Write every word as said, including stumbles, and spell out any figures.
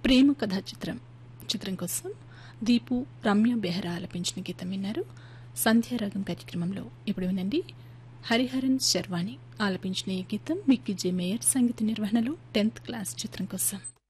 ప్రేమ కథా చిత్రం చిత్రం కోసం దీపు రమ్య బెహ్రా ఆలపించిన గీతం విన్నారు. సంధ్యారాగం కార్యక్రమంలో ఇప్పుడు వినండి. హరిహరన్ శర్వాణి ఆలపించిన ఈ గీతం మిక్కీ జే మేయర్ సంగీత నిర్వహణలో టెన్త్ క్లాస్ చిత్రం కోసం.